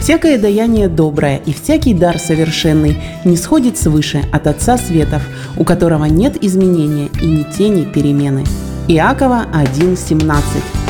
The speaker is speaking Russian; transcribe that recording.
Всякое даяние доброе и всякий дар совершенный не сходит свыше от Отца Светов, у которого нет изменения и ни тени перемены. Иакова 1:17.